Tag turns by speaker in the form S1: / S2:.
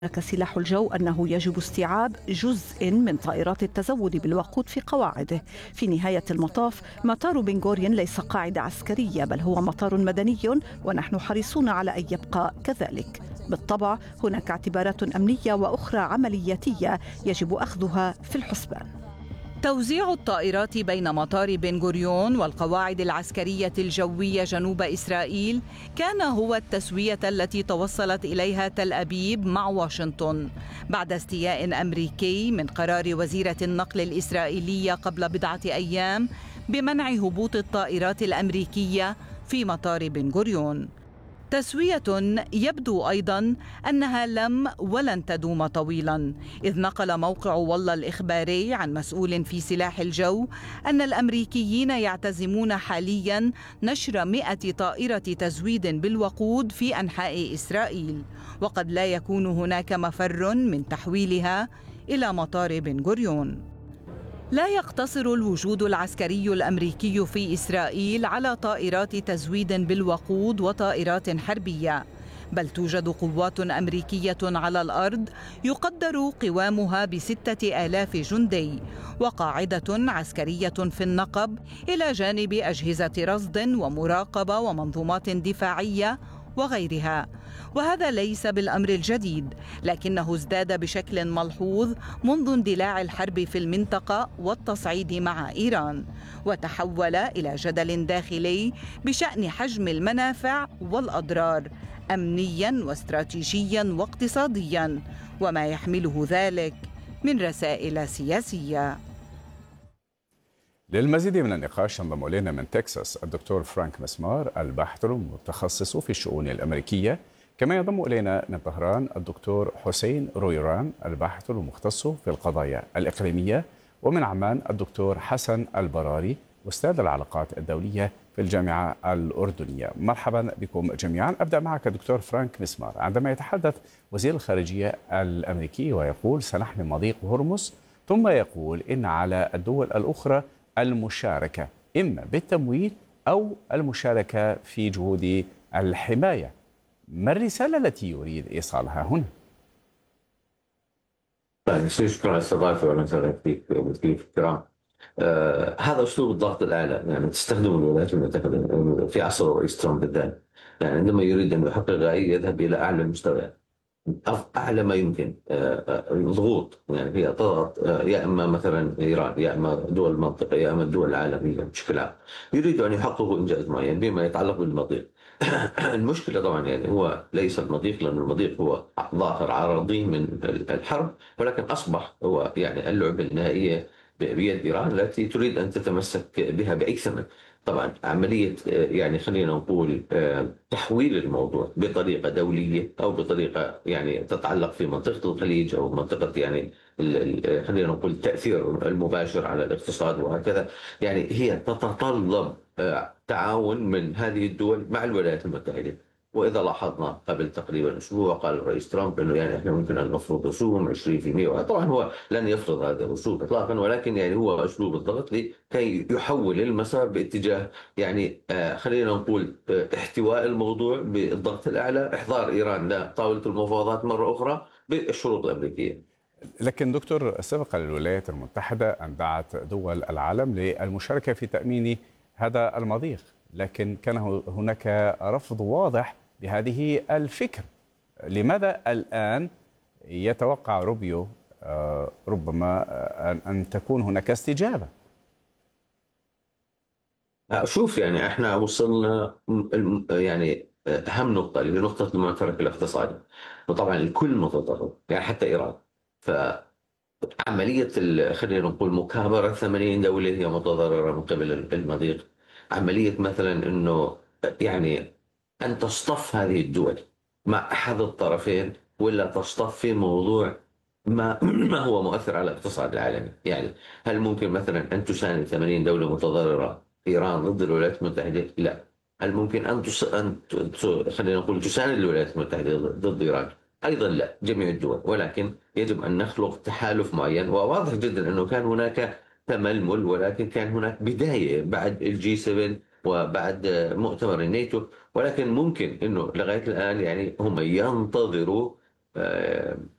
S1: سلاح الجو أنه يجب استيعاب جزء من طائرات التزود بالوقود في قواعده. في نهاية المطاف مطار بن غوريون ليس قاعدة عسكرية، بل هو مطار مدني، ونحن حريصون على أن يبقى كذلك. بالطبع هناك اعتبارات أمنية وأخرى عملياتية يجب أخذها في الحسبان.
S2: توزيع الطائرات بين مطار بن غوريون والقواعد العسكرية الجوية جنوب إسرائيل كان هو التسوية التي توصلت إليها تل أبيب مع واشنطن بعد استياء أمريكي من قرار وزيرة النقل الإسرائيلية قبل بضعة أيام بمنع هبوط الطائرات الأمريكية في مطار بن غوريون. تسوية يبدو أيضا أنها ولن تدوم طويلا، إذ نقل موقع والله الإخباري عن مسؤول في سلاح الجو أن الأمريكيين يعتزمون حاليا نشر 100 طائرة تزويد بالوقود في أنحاء إسرائيل، وقد لا يكون هناك مفر من تحويلها إلى مطار بن غوريون. لا يقتصر الوجود العسكري الأمريكي في إسرائيل على طائرات تزويد بالوقود وطائرات حربية، بل توجد قوات أمريكية على الأرض يقدر قوامها ب6,000 جندي، وقاعدة عسكرية في النقب، إلى جانب أجهزة رصد ومراقبة ومنظومات دفاعية وغيرها. وهذا ليس بالأمر الجديد، لكنه ازداد بشكل ملحوظ منذ اندلاع الحرب في المنطقة والتصعيد مع إيران، وتحول إلى جدل داخلي بشأن حجم المنافع والأضرار أمنياً واستراتيجياً واقتصادياً، وما يحمله ذلك من رسائل سياسية.
S3: للمزيد من النقاش ينضم إلينا من تكساس الدكتور فرانك مسمار، الباحث المتخصص في الشؤون الأمريكية. كما ينضم إلينا من طهران الدكتور حسين رويران، الباحث المختص في القضايا الإقليمية. ومن عمان الدكتور حسن البراري، أستاذ العلاقات الدولية في الجامعة الأردنية. مرحبا بكم جميعا. أبدأ معك دكتور فرانك مسمار. عندما يتحدث وزير الخارجية الأمريكي ويقول سنحمي مضيق هرمز، ثم يقول إن على الدول الأخرى المشاركة إما بالتمويل أو المشاركة في جهود الحماية، ما الرسالة التي يريد إيصالها هنا؟
S4: شكرا على الاستضافة والمساء فيك والضيوف الكرام. هذا أسلوب الضغط الأعلى، يعني تستخدم الولايات المتحدة في عصر الرئيس ترامب بالذات، يعني عندما يريد أن يحقق غاية يذهب إلى أعلى المستويات، أعلى ما يمكن. الضغوط يعني هي تضغط، يا إما مثلا إيران، يا إما دول المنطقة، يا إما الدول العالمية بشكل عام، يريد أن يحققوا إنجاز معين بما يتعلق بالمضيق. المشكلة طبعا يعني هو ليس المضيق، لأن المضيق هو ظاهر عرضي من الحرب، ولكن أصبح هو يعني اللعبة النهائية بيد إيران التي تريد أن تتمسك بها بأي ثمن. طبعا عملية يعني خلينا نقول تحويل الموضوع بطريقة دولية أو بطريقة يعني تتعلق في منطقة الخليج أو منطقة يعني خلينا نقول التأثير المباشر على الاقتصاد وهكذا، يعني هي تتطلب تعاون من هذه الدول مع الولايات المتحدة. وإذا لاحظنا قبل تقريبا أسبوع قال الرئيس ترامب أنه يعني إحنا ممكن أن نفرض رسوم 20%. طبعا هو لن يفرض هذا الرسوم إطلاقا، ولكن يعني هو أسلوب الضغط لكي يحول المسار باتجاه يعني خلينا نقول احتواء الموضوع بالضغط الأعلى، إحضار إيران لطاولة المفاوضات مرة أخرى بالشروط الأمريكية.
S3: لكن دكتور، سبق للولايات المتحدة أن دعت دول العالم للمشاركة في تأمين هذا المضيق، لكن كان هناك رفض واضح بهذه الفكرة. لماذا الآن يتوقع روبيو ربما أن تكون هناك استجابة؟
S4: شوف يعني احنا وصلنا يعني أهم نقطة لنقطة المعترك الاقتصادي، وطبعا الكل متضرر يعني حتى إيران. فعملية خلينا نقول مكابرة 80 دولة هي متضررة من قبل المضيق. عملية مثلا أنه يعني أن تصطف هذه الدول مع أحد الطرفين، ولا تصطف في موضوع ما هو مؤثر على الاقتصاد العالمي. يعني هل ممكن مثلا أن تساند 80 دولة متضررة إيران ضد الولايات المتحدة؟ لا. هل ممكن خلينا نقول تساند الولايات المتحدة ضد إيران؟ أيضا لا، جميع الدول. ولكن يجب أن نخلق تحالف معين، وواضح جدا أنه كان هناك تململ، ولكن كان هناك بداية بعد الجي 7 وبعد مؤتمر الناتو. ولكن ممكن أنه لغاية الآن يعني هم ينتظروا